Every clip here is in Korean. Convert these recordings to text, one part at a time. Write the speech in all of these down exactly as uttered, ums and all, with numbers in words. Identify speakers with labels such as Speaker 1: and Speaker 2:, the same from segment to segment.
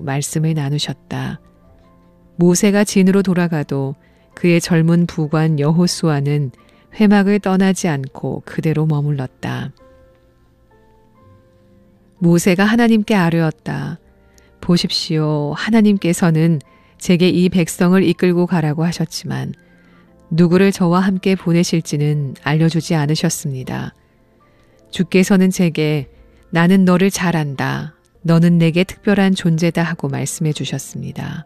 Speaker 1: 말씀을 나누셨다. 모세가 진으로 돌아가도 그의 젊은 부관 여호수아는 회막을 떠나지 않고 그대로 머물렀다. 모세가 하나님께 아뢰었다. 보십시오. 하나님께서는 제게 이 백성을 이끌고 가라고 하셨지만 누구를 저와 함께 보내실지는 알려주지 않으셨습니다. 주께서는 제게 나는 너를 잘 안다. 너는 내게 특별한 존재다 하고 말씀해 주셨습니다.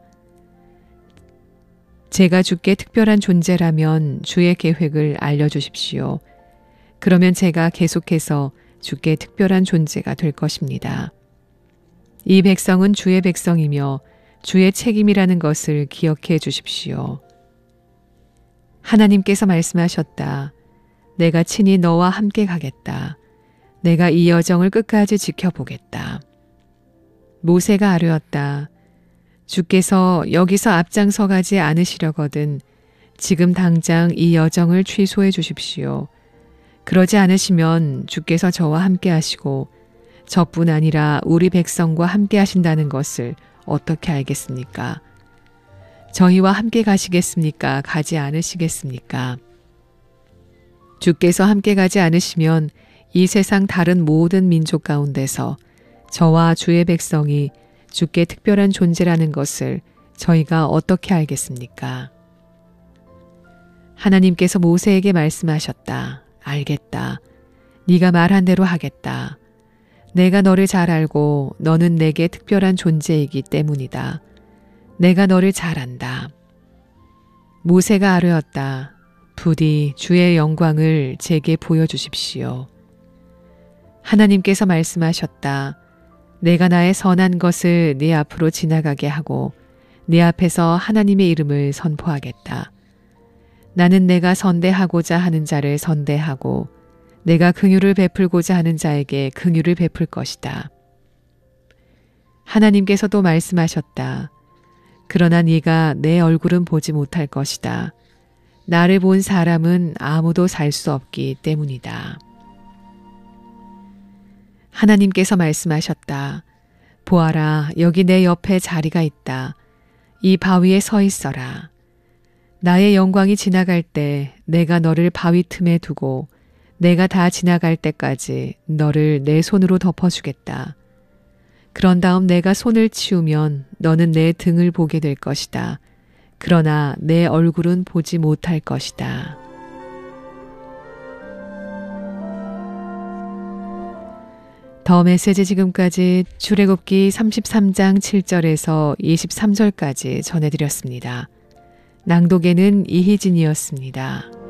Speaker 1: 제가 주께 특별한 존재라면 주의 계획을 알려주십시오. 그러면 제가 계속해서 주께 특별한 존재가 될 것입니다. 이 백성은 주의 백성이며 주의 책임이라는 것을 기억해 주십시오. 하나님께서 말씀하셨다. 내가 친히 너와 함께 가겠다. 내가 이 여정을 끝까지 지켜보겠다. 모세가 아뢰었다. 주께서 여기서 앞장서 가지 않으시려거든 지금 당장 이 여정을 취소해 주십시오. 그러지 않으시면 주께서 저와 함께 하시고 저뿐 아니라 우리 백성과 함께 하신다는 것을 어떻게 알겠습니까? 저희와 함께 가시겠습니까? 가지 않으시겠습니까? 주께서 함께 가지 않으시면 이 세상 다른 모든 민족 가운데서 저와 주의 백성이 주께 특별한 존재라는 것을 저희가 어떻게 알겠습니까? 하나님께서 모세에게 말씀하셨다. 알겠다. 네가 말한 대로 하겠다. 내가 너를 잘 알고 너는 내게 특별한 존재이기 때문이다. 내가 너를 잘 안다. 모세가 아뢰었다. 부디 주의 영광을 제게 보여주십시오. 하나님께서 말씀하셨다. 내가 나의 선한 것을 네 앞으로 지나가게 하고 네 앞에서 하나님의 이름을 선포하겠다. 나는 내가 선대하고자 하는 자를 선대하고 내가 긍휼을 베풀고자 하는 자에게 긍휼을 베풀 것이다. 하나님께서도 말씀하셨다. 그러나 네가 내 얼굴은 보지 못할 것이다. 나를 본 사람은 아무도 살 수 없기 때문이다. 하나님께서 말씀하셨다. 보아라, 여기 내 옆에 자리가 있다. 이 바위에 서 있어라. 나의 영광이 지나갈 때 내가 너를 바위 틈에 두고 내가 다 지나갈 때까지 너를 내 손으로 덮어주겠다. 그런 다음 내가 손을 치우면 너는 내 등을 보게 될 것이다. 그러나 내 얼굴은 보지 못할 것이다. 더 메시지 지금까지 출애굽기 삼십삼 장 칠 절에서 이십삼 절까지 전해드렸습니다. 낭독에는 이희진이었습니다.